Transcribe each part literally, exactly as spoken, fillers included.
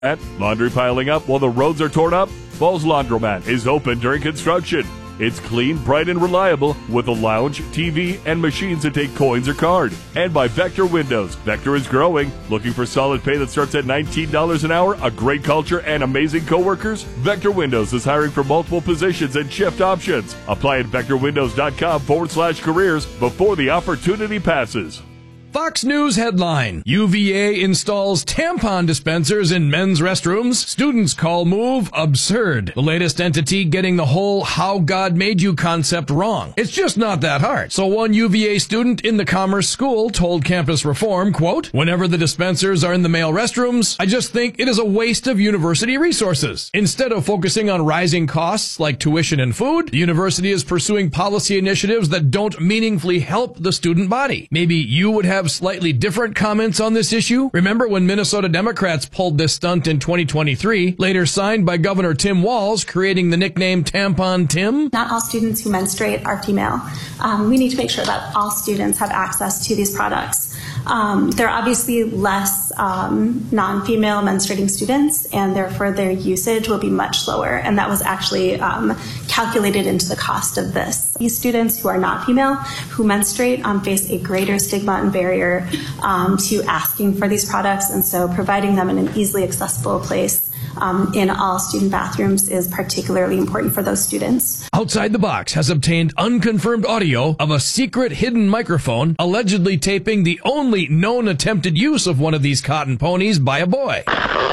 At laundry piling up while the roads are torn up? Falls Laundromat is open during construction. It's clean, bright, and reliable with a lounge, T V, and machines that take coins or card. And by Vector Windows. Vector is growing. Looking for solid pay that starts at nineteen dollars an hour, a great culture, and amazing coworkers? Vector Windows is hiring for multiple positions and shift options. Apply at vectorwindows.com forward slash careers before the opportunity passes. Fox News headline: U V A installs tampon dispensers in men's restrooms. Students call move absurd. The latest entity getting the whole how God made you concept wrong. It's just not that hard. So one U V A student in the Commerce School told Campus Reform, quote, "Whenever the dispensers are in the male restrooms, I just think it is a waste of university resources. Instead of focusing on rising costs like tuition and food, the university is pursuing policy initiatives that don't meaningfully help the student body. Maybe you would have slightly different comments on this issue? Remember when Minnesota Democrats pulled this stunt in twenty twenty-three, later signed by Governor Tim Walz, creating the nickname Tampon Tim? Not all students who menstruate are female. Um, we need to make sure that all students have access to these products. Um, there are obviously less um, non-female menstruating students, and therefore their usage will be much lower, and that was actually um, calculated into the cost of this. These students who are not female, who menstruate, um, face a greater stigma and barrier um, to asking for these products, and so providing them in an easily accessible place Um, in all student bathrooms is particularly important for those students. Outside the Box has obtained unconfirmed audio of a secret hidden microphone allegedly taping the only known attempted use of one of these cotton ponies by a boy.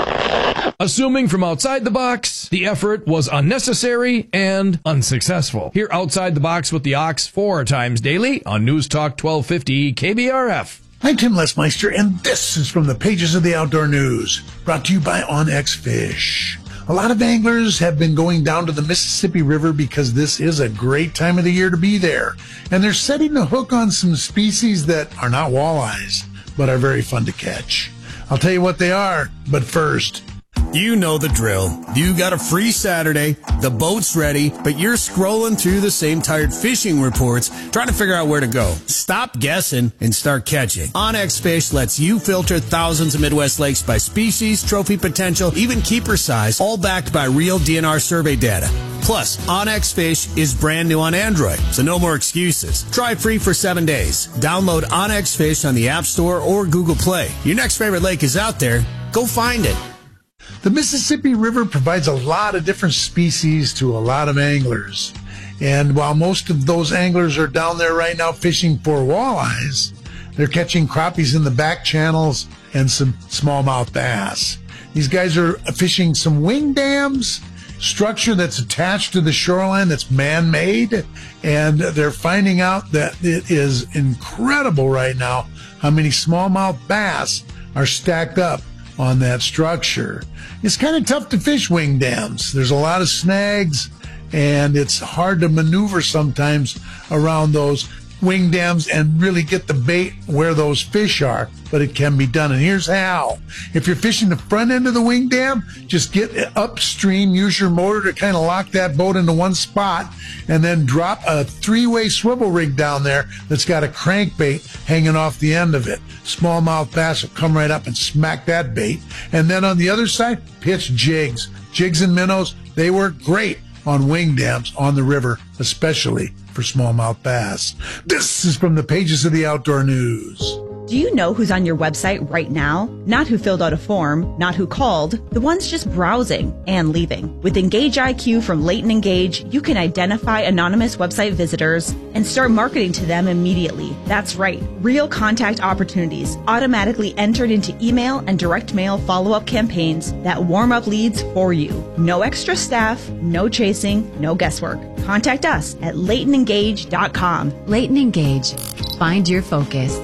Assuming from Outside the Box, the effort was unnecessary and unsuccessful. Hear Outside the Box with the Ox four times daily on News Talk twelve fifty K B R F. I'm Tim Lesmeister, and this is from the pages of the Outdoor News, brought to you by OnX Fish. A lot of anglers have been going down to the Mississippi River because this is a great time of the year to be there, and they're setting the hook on some species that are not walleyes, but are very fun to catch. I'll tell you what they are, but first... You know the drill. You got a free Saturday, the boat's ready, but you're scrolling through the same tired fishing reports trying to figure out where to go. Stop guessing and start catching. OnX Fish lets you filter thousands of Midwest lakes by species, trophy potential, even keeper size, all backed by real D N R survey data. Plus, OnX Fish is brand new on Android, so no more excuses. Try free for seven days. Download OnX Fish on the App Store or Google Play. Your next favorite lake is out there. Go find it. The Mississippi River provides a lot of different species to a lot of anglers. And while most of those anglers are down there right now fishing for walleyes, they're catching crappies in the back channels and some smallmouth bass. These guys are fishing some wing dams, structure that's attached to the shoreline that's man-made, and they're finding out that it is incredible right now how many smallmouth bass are stacked up on that structure. It's kind of tough to fish wing dams. There's a lot of snags, and it's hard to maneuver sometimes around those wing dams and really get the bait where those fish are, but it can be done. And here's how. If you're fishing the front end of the wing dam, just get upstream, use your motor to kind of lock that boat into one spot, and then drop a three-way swivel rig down there that's got a crankbait hanging off the end of it. Smallmouth bass will come right up and smack that bait. And then on the other side, pitch jigs. Jigs and minnows, they work great on wing dams on the river, especially for smallmouth bass. This is from the pages of the Outdoor News. Do you know who's on your website right now? Not who filled out a form, not who called, the ones just browsing and leaving. With Engage I Q from Leighton Engage, you can identify anonymous website visitors and start marketing to them immediately. That's right, real contact opportunities automatically entered into email and direct mail follow-up campaigns that warm up leads for you. No extra staff, no chasing, no guesswork. Contact us at leighton engage dot com. Leighton Engage. Find your focus.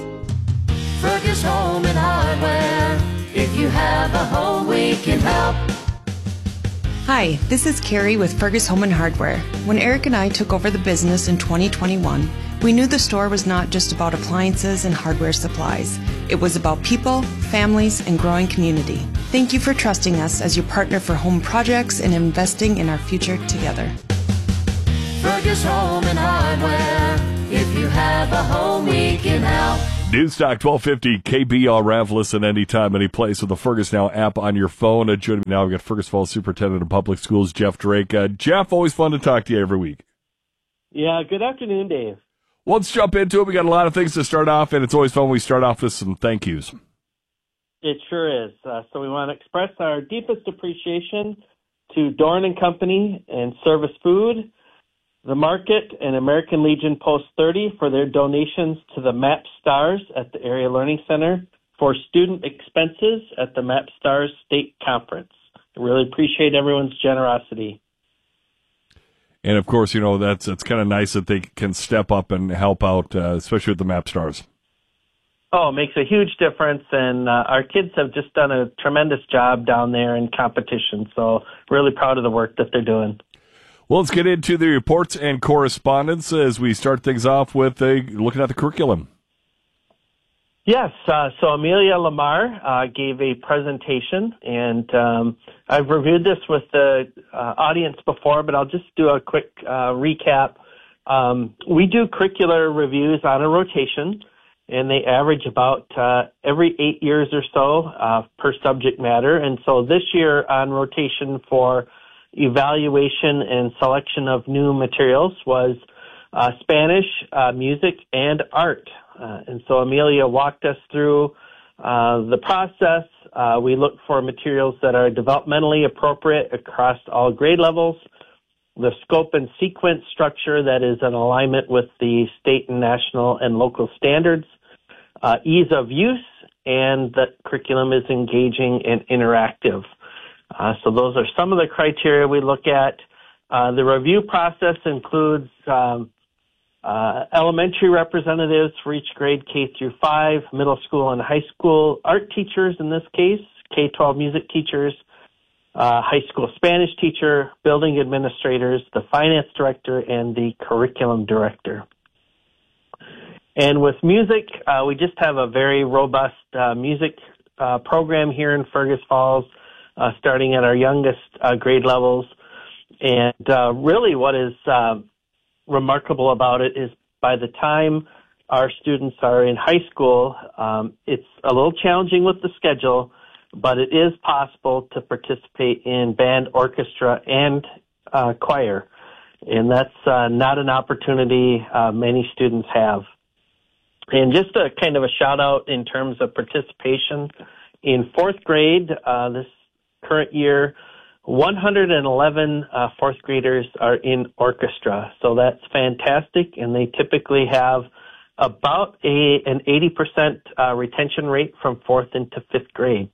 Fergus Home and Hardware. If you have a home, we can help. Hi, this is Carrie with Fergus Home and Hardware. When Eric and I took over the business in twenty twenty-one, we knew the store was not just about appliances and hardware supplies. It was about people, families, and growing community. Thank you for trusting us as your partner for home projects and investing in our future together. Fergus Home and Hardware. If you have a home, we can help. Newstalk twelve fifty K B R F. Listen anytime, any place with the Fergus Now app on your phone. Uh, joining me now, we've got Fergus Falls Superintendent of Public Schools, Jeff Drake. Uh, Jeff, always fun to talk to you every week. Yeah, good afternoon, Dave. Well, let's jump into it. We got a lot of things to start off, and it's always fun when we start off with some thank yous. It sure is. Uh, so we want to express our deepest appreciation to Doran and Company and Service Food, The Market, and American Legion Post thirty for their donations to the MAP Stars at the Area Learning Center for student expenses at the MAP Stars State Conference. I really appreciate everyone's generosity. And, of course, you know, that's it's kind of nice that they can step up and help out, uh, especially with the MAP Stars. Oh, it makes a huge difference, and uh, our kids have just done a tremendous job down there in competition, so really proud of the work that they're doing. Well, let's get into the reports and correspondence as we start things off with uh, looking at the curriculum. Yes, uh, so Amelia Lamar uh, gave a presentation, and um, I've reviewed this with the uh, audience before, but I'll just do a quick uh, recap. Um, we do curricular reviews on a rotation, and they average about uh, every eight years or so uh, per subject matter. And so this year on rotation for evaluation and selection of new materials was uh, Spanish, uh, music, and art. Uh, and so Amelia walked us through uh, the process. Uh, we look for materials that are developmentally appropriate across all grade levels, the scope and sequence structure that is in alignment with the state and national and local standards, uh, ease of use, and that curriculum is engaging and interactive. Uh, so those are some of the criteria we look at. Uh, the review process includes um, uh, elementary representatives for each grade K through five, middle school and high school art teachers in this case, K twelve music teachers, uh, high school Spanish teacher, building administrators, the finance director, and the curriculum director. And with music, uh, we just have a very robust uh, music uh, program here in Fergus Falls, uh, starting at our youngest uh, grade levels. And uh, really what is uh, remarkable about it is by the time our students are in high school, um, it's a little challenging with the schedule, but it is possible to participate in band, orchestra, and uh, choir. And that's uh, not an opportunity uh, many students have. And just a kind of a shout out in terms of participation, in fourth grade, uh, this current year, one hundred eleven uh, fourth graders are in orchestra. So that's fantastic, and they typically have about a an eighty percent uh, retention rate from fourth into fifth grade.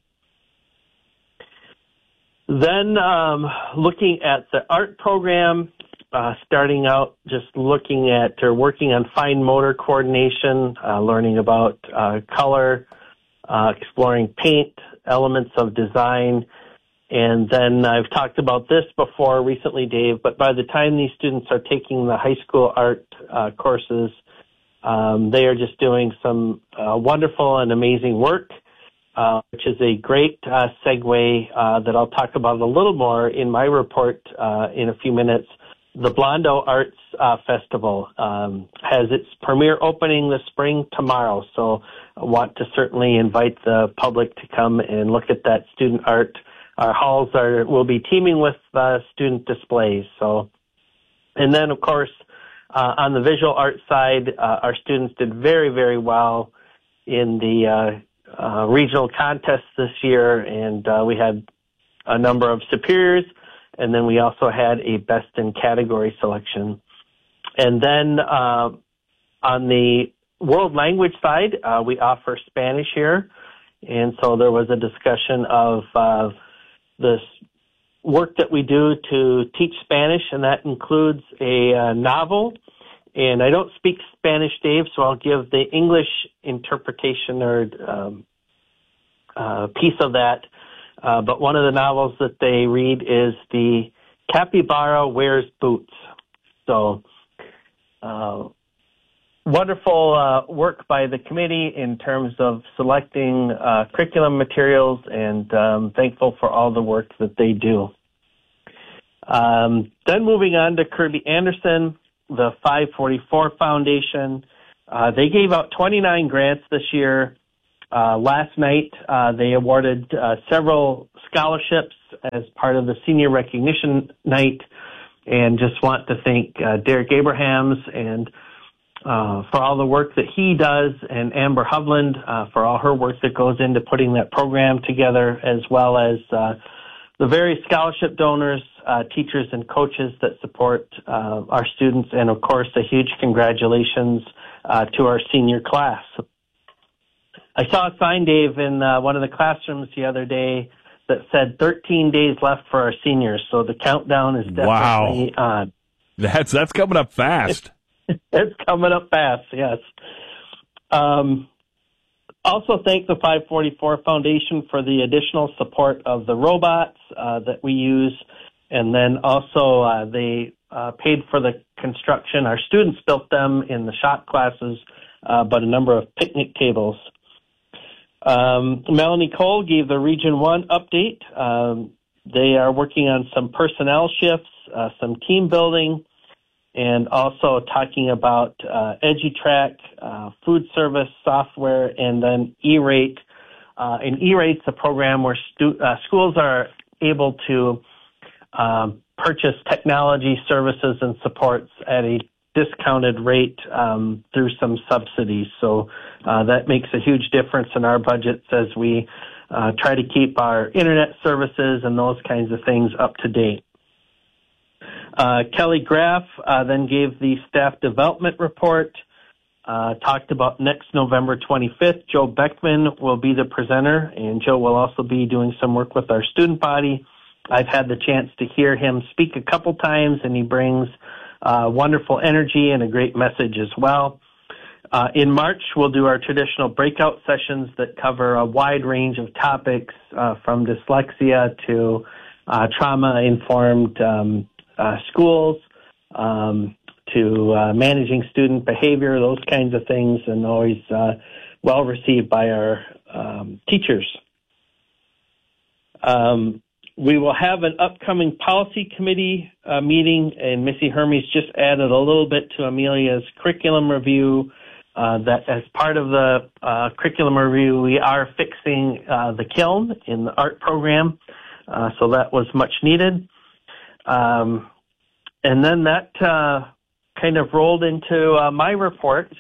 Then um, looking at the art program, uh, starting out just looking at or working on fine motor coordination, uh, learning about uh, color, uh, exploring paint, elements of design. And then I've talked about this before recently, Dave, but by the time these students are taking the high school art uh, courses, um, they are just doing some uh, wonderful and amazing work, uh, which is a great uh, segue uh, that I'll talk about a little more in my report uh, in a few minutes. The Blondo Arts uh, Festival um, has its premiere opening this spring tomorrow, so I want to certainly invite the public to come and look at that student art. Our halls are will be teeming with uh, student displays. So, and then of course, uh, on the visual art side, uh, our students did very, very well in the uh, uh, regional contest this year, and uh, we had a number of superiors, and then we also had a best in category selection. And then uh, on the world language side, uh, we offer Spanish here, and so there was a discussion of uh, this work that we do to teach Spanish, and that includes a uh, novel. And I don't speak Spanish, Dave, so I'll give the English interpretation or um, uh, piece of that. Uh, but one of the novels that they read is The Capybara Wears Boots. So uh, wonderful uh, work by the committee in terms of selecting uh, curriculum materials, and um, thankful for all the work that they do. Um, then moving on to Kirby Anderson, the five forty-four Foundation. Uh, they gave out twenty-nine grants this year. Uh, last night, uh, they awarded uh, several scholarships as part of the senior recognition night, and just want to thank uh, Derek Abrahams and uh, for all the work that he does, and Amber Hovland uh, for all her work that goes into putting that program together, as well as uh, the various scholarship donors, uh, teachers and coaches that support uh, our students, and of course a huge congratulations uh, to our senior class. I saw a sign, Dave, in uh, one of the classrooms the other day that said thirteen days left for our seniors, so the countdown is definitely wow. on. That's that's coming up fast. It's coming up fast, yes. Um, also thank the five forty-four Foundation for the additional support of the robots uh, that we use, and then also uh, they uh, paid for the construction. Our students built them in the shop classes, uh, but a number of picnic tables. Um, Melanie Cole gave the Region one update. Um, they are working on some personnel shifts, uh, some team building, and also talking about uh, EduTrack, uh, food service software, and then E-Rate. Uh, and E-Rate's a program where stu- uh, schools are able to um, purchase technology services and supports at a discounted rate um, through some subsidies. So uh, that makes a huge difference in our budgets as we uh, try to keep our internet services and those kinds of things up to date. Uh, Kelly Graff uh, then gave the staff development report, uh, talked about next November twenty-fifth. Joe Beckman will be the presenter, and Joe will also be doing some work with our student body. I've had the chance to hear him speak a couple times, and he brings Uh, wonderful energy and a great message as well. Uh, in March, we'll do our traditional breakout sessions that cover a wide range of topics, uh, from dyslexia to uh, trauma-informed um, uh, schools, um, to uh, managing student behavior, those kinds of things, and always uh, well received by our um, teachers. Um, We will have an upcoming policy committee uh, meeting, and Missy Hermes just added a little bit to Amelia's curriculum review. Uh, that as part of the uh, curriculum review, we are fixing uh, the kiln in the art program, uh, so that was much needed. Um, and then that uh, kind of rolled into uh, my report,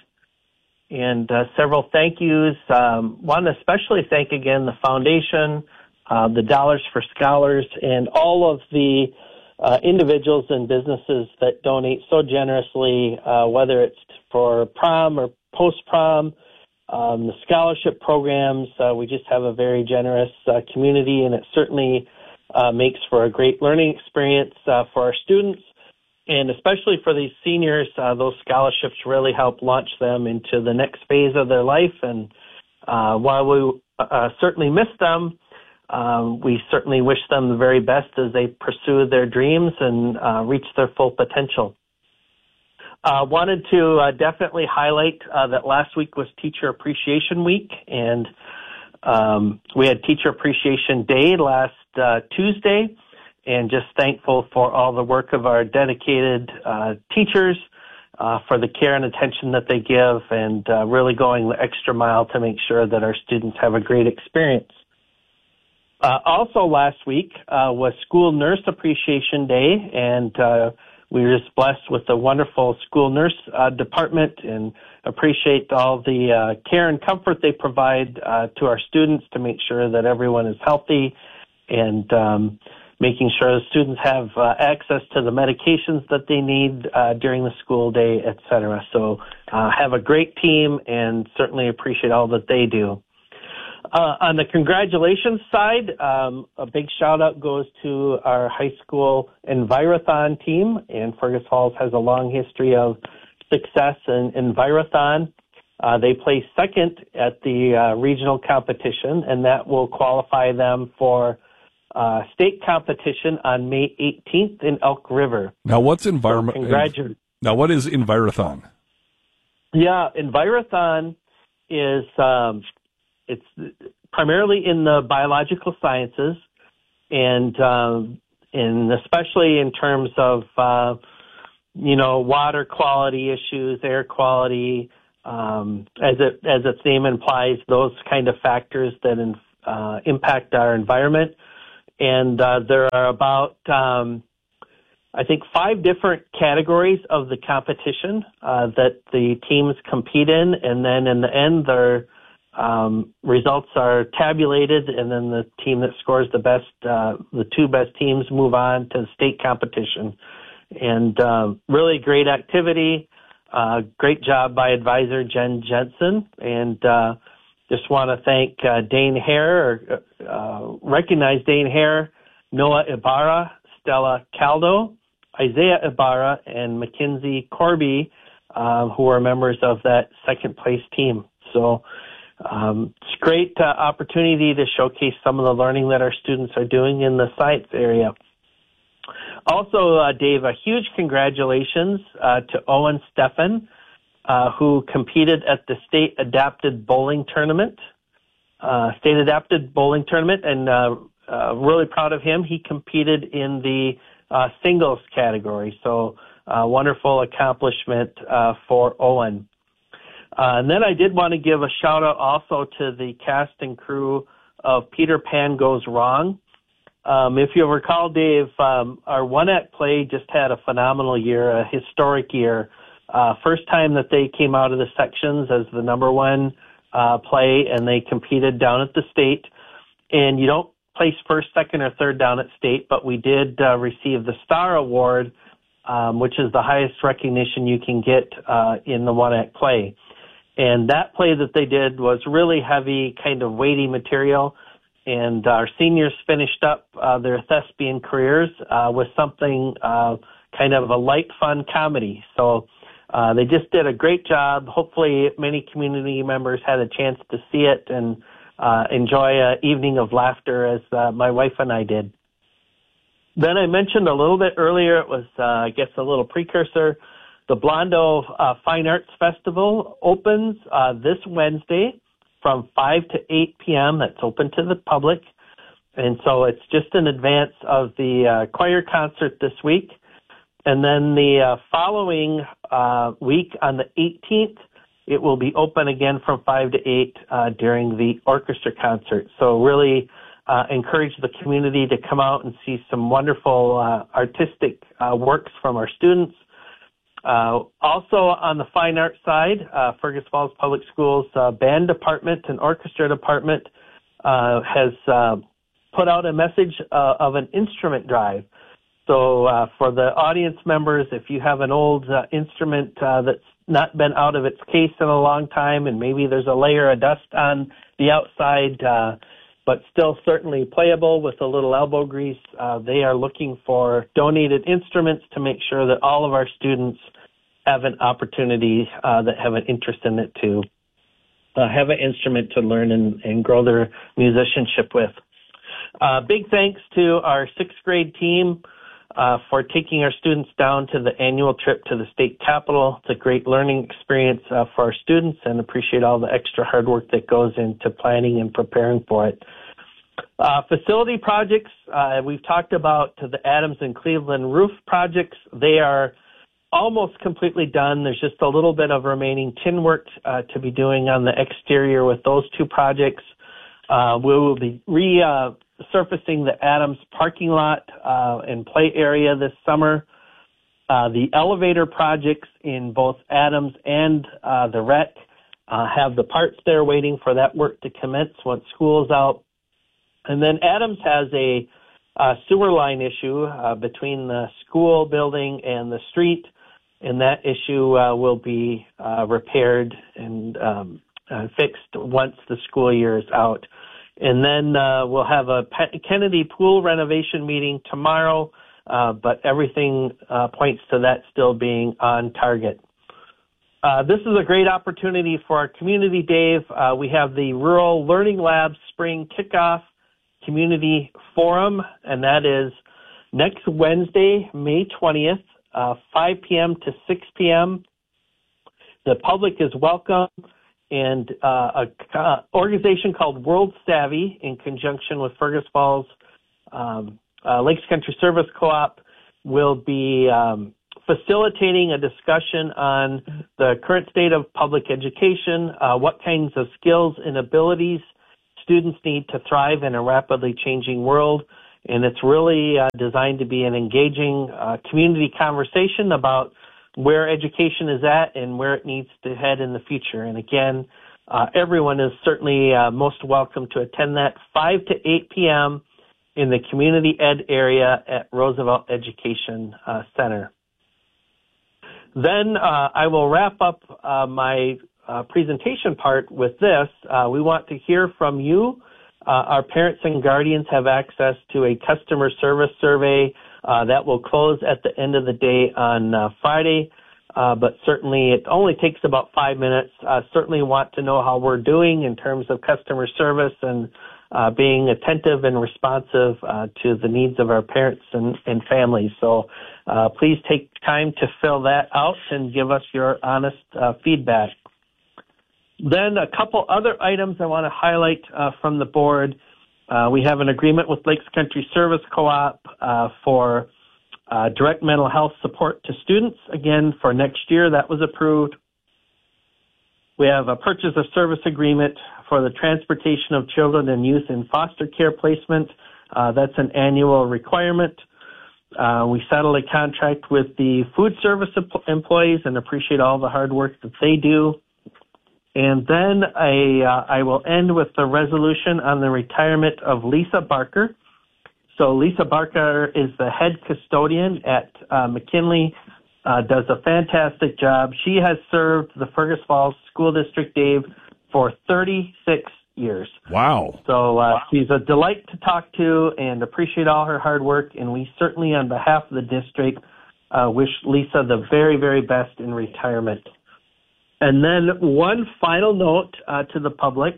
and uh, several thank yous. Um, one especially thank again the foundation, Uh, the Dollars for Scholars, and all of the uh, individuals and businesses that donate so generously, uh, whether it's for prom or post-prom, um, the scholarship programs. Uh, we just have a very generous uh, community, and it certainly uh, makes for a great learning experience uh, for our students. And especially for these seniors, uh, those scholarships really help launch them into the next phase of their life. And uh, while we uh, certainly miss them, Um, we certainly wish them the very best as they pursue their dreams and uh, reach their full potential. Uh, wanted to uh, definitely highlight uh, that last week was Teacher Appreciation Week, and um, we had Teacher Appreciation Day last uh, Tuesday, and just thankful for all the work of our dedicated uh, teachers uh, for the care and attention that they give, and uh, really going the extra mile to make sure that our students have a great experience. Uh, also last week uh, was School Nurse Appreciation Day, and uh, we were just blessed with a wonderful school nurse uh, department, and appreciate all the uh, care and comfort they provide uh, to our students to make sure that everyone is healthy, and um, making sure the students have uh, access to the medications that they need uh, during the school day, et cetera. So uh, have a great team, and certainly appreciate all that they do. Uh, on the congratulations side, um, a big shout out goes to our high school Envirothon team, and Fergus Falls has a long history of success in Envirothon. Uh, they placed second at the uh, regional competition, and that will qualify them for uh, state competition on May eighteenth in Elk River. Now, what's environment? So congratu- now, what is Envirothon? Yeah, Envirothon is um, It's primarily in the biological sciences, and um, in especially in terms of uh, you know water quality issues, air quality, um, as it as its name implies, those kind of factors that in, uh, impact our environment. And uh, there are about, um, I think, five different categories of the competition uh, that the teams compete in, and then in the end, their um, results are tabulated, and then the team that scores the best, uh, the two best teams move on to the state competition. And uh, really great activity. Uh, great job by advisor Jen Jensen, and uh, just want to thank uh, Dane Hare, or uh, recognize Dane Hare, Noah Ibarra, Stella Caldo, Isaiah Ibarra, and Mackenzie Corby, uh, who are members of that second place team. So um, it's a great uh, opportunity to showcase some of the learning that our students are doing in the science area. Also, uh, Dave, a huge congratulations uh, to Owen Steffen, uh, who competed at the State Adapted Bowling Tournament. Uh, State Adapted Bowling Tournament, and uh, uh, really proud of him. He competed in the uh, singles category, so uh, wonderful accomplishment uh, for Owen. Uh, and then I did want to give a shout out also to the cast and crew of Peter Pan Goes Wrong. Um, if you recall, Dave, um, our one act play just had a phenomenal year, a historic year. Uh, first time that they came out of the sections as the number one uh, play, and they competed down at the state. And you don't place first, second, or third down at state, but we did uh, receive the Star Award, um, which is the highest recognition you can get uh, in the one act play. And that play that they did was really heavy, kind of weighty material. And our seniors finished up uh, their thespian careers uh, with something uh, kind of a light, fun comedy. So uh, they just did a great job. Hopefully many community members had a chance to see it and uh, enjoy an evening of laughter as uh, my wife and I did. Then I mentioned a little bit earlier, it was, uh, I guess, a little precursor. The Blondo uh, Fine Arts Festival opens uh, this Wednesday from five to eight p.m. That's open to the public. And so it's just in advance of the uh, choir concert this week. And then the uh, following uh, week on the eighteenth, it will be open again from five to eight uh, during the orchestra concert. So really uh, encourage the community to come out and see some wonderful uh, artistic uh, works from our students. Uh, also on the fine arts side, uh, Fergus Falls Public Schools uh, band department and orchestra department uh, has uh, put out a message uh, of an instrument drive. So uh, for the audience members, if you have an old uh, instrument uh, that's not been out of its case in a long time, and maybe there's a layer of dust on the outside, uh, but still certainly playable with a little elbow grease, uh, they are looking for donated instruments to make sure that all of our students have an opportunity uh, that have an interest in it to uh, have an instrument to learn and, and grow their musicianship with. Uh, big thanks to our sixth grade team uh, for taking our students down to the annual trip to the state capitol. It's a great learning experience uh, for our students, and appreciate all the extra hard work that goes into planning and preparing for it. Uh, facility projects, uh, we've talked about to the Adams and Cleveland roof projects. They are almost completely done. There's just a little bit of remaining tin work uh, to be doing on the exterior with those two projects. Uh, we will be resurfacing the Adams parking lot uh, and play area this summer. Uh, the elevator projects in both Adams and uh, the rec uh, have the parts there waiting for that work to commence once school's out. And then Adams has a uh, sewer line issue uh, between the school building and the street, and that issue uh, will be uh, repaired and um, uh, fixed once the school year is out. And then uh, we'll have a Kennedy pool renovation meeting tomorrow, uh, but everything uh, points to that still being on target. Uh, this is a great opportunity for our community, Dave. Uh, we have the Rural Learning Lab Spring Kickoff Community Forum, and that is next Wednesday, May twentieth, uh, five p.m. to six p.m. The public is welcome, and uh, a uh, organization called World Savvy, in conjunction with Fergus Falls um, uh, Lakes Country Service Co-op, will be um, facilitating a discussion on the current state of public education, uh, what kinds of skills and abilities students need to thrive in a rapidly changing world. And it's really uh, designed to be an engaging uh, community conversation about where education is at and where it needs to head in the future. And again, uh, everyone is certainly uh, most welcome to attend that five to eight p.m. in the community ed area at Roosevelt Education uh, Center. Then uh, I will wrap up uh, my uh, presentation part with this. Uh, we want to hear from you. Uh, our parents and guardians have access to a customer service survey uh, that will close at the end of the day on uh, Friday, uh, but certainly it only takes about five minutes. Uh, certainly want to know how we're doing in terms of customer service and uh, being attentive and responsive uh, to the needs of our parents and, and families. So uh, please take time to fill that out and give us your honest uh, feedback. Then a couple other items I want to highlight uh, from the board. Uh, we have an agreement with Lakes Country Service Co-op uh, for uh, direct mental health support to students. Again, for next year, that was approved. We have a purchase of service agreement for the transportation of children and youth in foster care placement. Uh, that's an annual requirement. Uh, we settled a contract with the food service employees and appreciate all the hard work that they do. And then I, uh, I will end with the resolution on the retirement of Lisa Barker. So Lisa Barker is the head custodian at uh, McKinley, uh, does a fantastic job. She has served the Fergus Falls School District, Dave, for thirty-six years. Wow. So uh, wow. She's a delight to talk to and appreciate all her hard work. And we certainly, on behalf of the district, uh, wish Lisa the very, very best in retirement. And then one final note uh, to the public.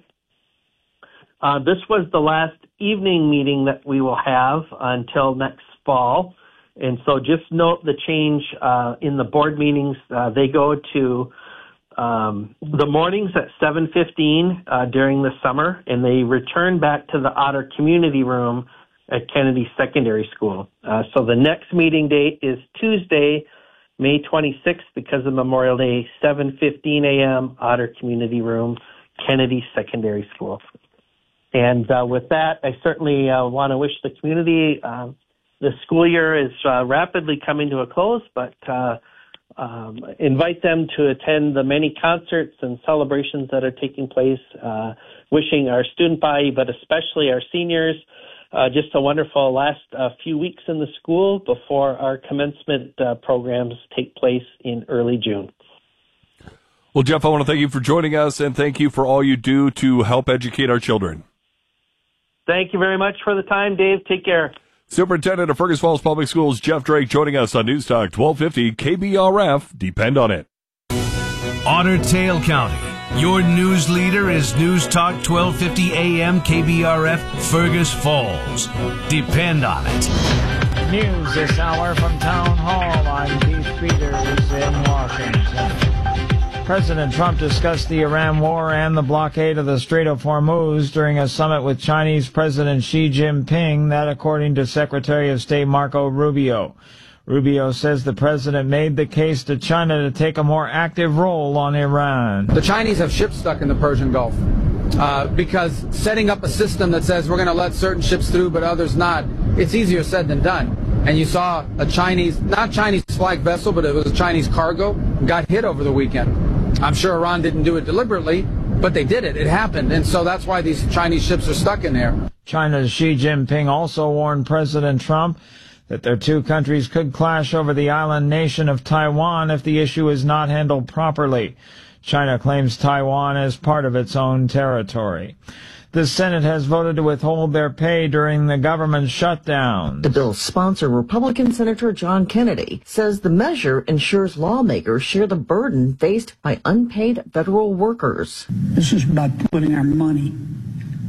Uh, this was the last evening meeting that we will have until next fall. And so just note the change uh, in the board meetings. Uh, they go to um, the mornings at seven fifteen uh, during the summer, and they return back to the Otter Community Room at Kennedy Secondary School. Uh, so the next meeting date is Tuesday, May twenty-sixth, because of Memorial Day, seven fifteen a.m., Otter Community Room, Kennedy Secondary School. And uh, with that, I certainly uh, want to wish the community, uh, the school year is uh, rapidly coming to a close, but uh, um, invite them to attend the many concerts and celebrations that are taking place, uh, wishing our student body, but especially our seniors, Uh, just a wonderful last uh, few weeks in the school before our commencement uh, programs take place in early June. Well, Jeff, I want to thank you for joining us, and thank you for all you do to help educate our children. Thank you very much for the time, Dave. Take care. Superintendent of Fergus Falls Public Schools, Jeff Drake, joining us on News Talk twelve fifty K B R F. Depend on it. Otter Tail County. Your news leader is News Talk twelve fifty A M K B R F, Fergus Falls. Depend on it. News this hour from Town Hall. I'm Keith Peters in Washington. President Trump discussed the Iran war and the blockade of the Strait of Hormuz during a summit with Chinese President Xi Jinping, that according to Secretary of State Marco Rubio. Rubio says the president made the case to China to take a more active role on Iran. The Chinese have ships stuck in the Persian Gulf uh, because setting up a system that says we're going to let certain ships through but others not, it's easier said than done. And you saw a Chinese, not Chinese flag vessel, but it was a Chinese cargo, got hit over the weekend. I'm sure Iran didn't do it deliberately, but they did it. It happened. And so that's why these Chinese ships are stuck in there. China's Xi Jinping also warned President Trump that their two countries could clash over the island nation of Taiwan if the issue is not handled properly. China claims Taiwan as part of its own territory. The Senate has voted to withhold their pay during the government shutdown. The bill's sponsor, Republican Senator John Kennedy, says the measure ensures lawmakers share the burden faced by unpaid federal workers. This is about putting our money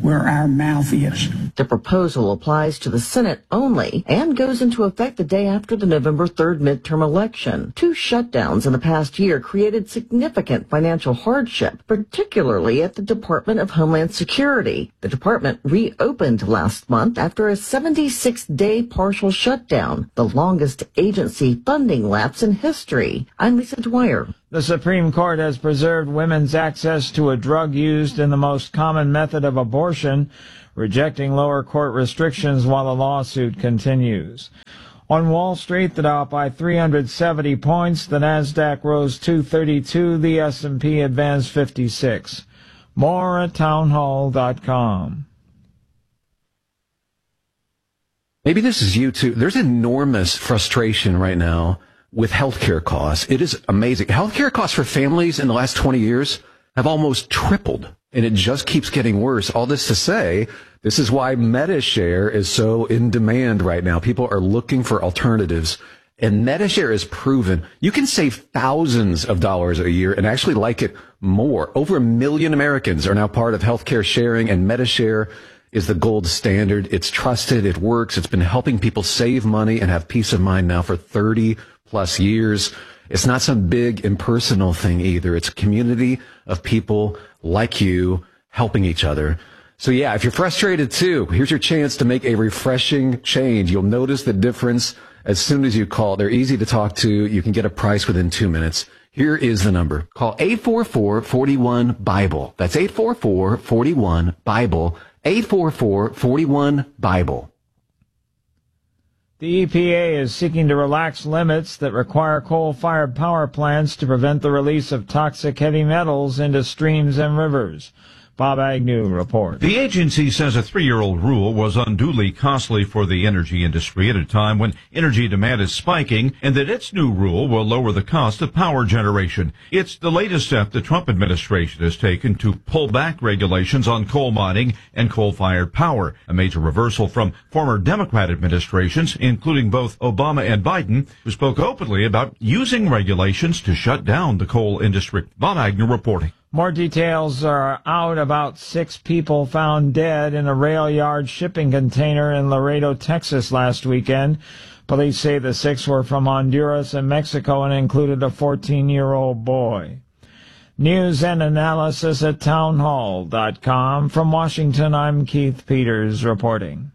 where our mouth is. The proposal applies to the Senate only and goes into effect the day after the November third midterm election. Two shutdowns in the past year created significant financial hardship, particularly at the Department of Homeland Security. The department reopened last month after a seventy-six day partial shutdown, the longest agency funding lapse in history. I'm Lisa Dwyer. The Supreme Court has preserved women's access to a drug used in the most common method of abortion, rejecting lower court restrictions while the lawsuit continues. On Wall Street, the Dow up by three hundred seventy points, the Nasdaq rose two thirty-two, the S and P advanced fifty-six. More at townhall dot com. Maybe this is you too. There's enormous frustration right now with healthcare costs. It is amazing. Healthcare costs for families in the last twenty years have almost tripled, and it just keeps getting worse. All this to say, this is why MediShare is so in demand right now. People are looking for alternatives, and MediShare is proven you can save thousands of dollars a year and actually like it more. Over a million Americans are now part of healthcare sharing, and MediShare is the gold standard. It's trusted. It works. It's been helping people save money and have peace of mind now for thirty plus years. It's not some big impersonal thing either. It's a community of people like you helping each other. So yeah, if you're frustrated too, here's your chance to make a refreshing change. You'll notice the difference as soon as you call. They're easy to talk to. You can get a price within two minutes. Here is the number. Call eight four four, four one, BIBLE. That's eight four four, four one, BIBLE. eight four four, four one, BIBLE. The E P A is seeking to relax limits that require coal-fired power plants to prevent the release of toxic heavy metals into streams and rivers. Bob Agnew reports. The agency says a three-year-old rule was unduly costly for the energy industry at a time when energy demand is spiking, and that its new rule will lower the cost of power generation. It's the latest step the Trump administration has taken to pull back regulations on coal mining and coal-fired power, a major reversal from former Democrat administrations, including both Obama and Biden, who spoke openly about using regulations to shut down the coal industry. Bob Agnew reporting. More details are out about six people found dead in a rail yard shipping container in Laredo, Texas last weekend. Police say the six were from Honduras and Mexico and included a fourteen-year-old boy. News and analysis at townhall dot com. From Washington, I'm Keith Peters reporting.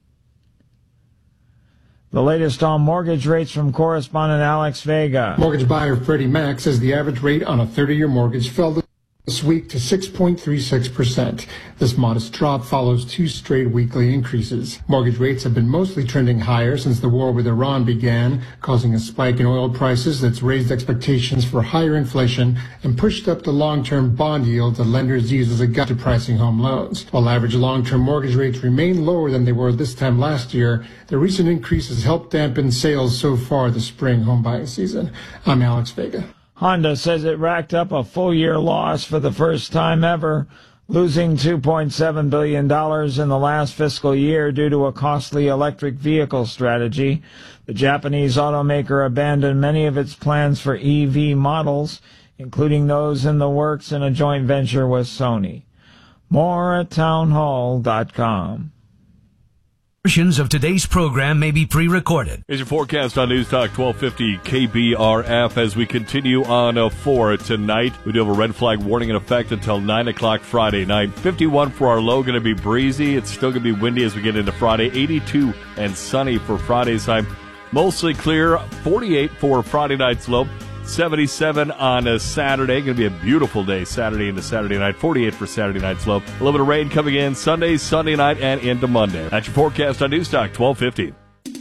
The latest on mortgage rates from correspondent Alex Vega. Mortgage buyer Freddie Mac says the average rate on a thirty-year mortgage fell this week to six point three six percent. This modest drop follows two straight weekly increases. Mortgage rates have been mostly trending higher since the war with Iran began, causing a spike in oil prices that's raised expectations for higher inflation and pushed up the long-term bond yields that lenders use as a guide to pricing home loans. While average long-term mortgage rates remain lower than they were this time last year, the recent increases helped dampen sales so far this spring home buying season. I'm Alex Vega. Honda says it racked up a full-year loss for the first time ever, losing two point seven billion dollars in the last fiscal year due to a costly electric vehicle strategy. The Japanese automaker abandoned many of its plans for E V models, including those in the works in a joint venture with Sony. More at townhall dot com. Portions of today's program may be pre-recorded. Here's your forecast on News Talk twelve fifty K B R F as we continue on uh, for tonight. We do have a red flag warning in effect until nine o'clock Friday night. fifty-one for our low, going to be breezy. It's still going to be windy as we get into Friday. eighty-two and sunny for Friday's time. Mostly clear. forty-eight for Friday night's low. seventy-seven on a Saturday. Going to be a beautiful day Saturday into Saturday night. forty-eight for Saturday night's low. A little bit of rain coming in Sunday, Sunday night, and into Monday. That's your forecast on News Talk twelve fifty.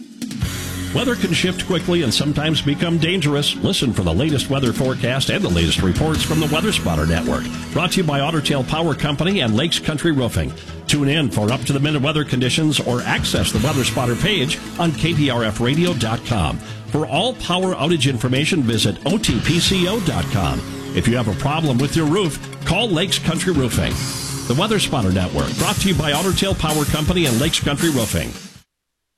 Weather can shift quickly and sometimes become dangerous. Listen for the latest weather forecast and the latest reports from the Weather Spotter Network. Brought to you by Otter Tail Power Company and Lakes Country Roofing. Tune in for up-to-the-minute weather conditions or access the Weather Spotter page on K B R F radio dot com. For all power outage information, visit O T P C O dot com. If you have a problem with your roof, call Lakes Country Roofing. The Weather Spotter Network, brought to you by Otter Tail Power Company and Lakes Country Roofing.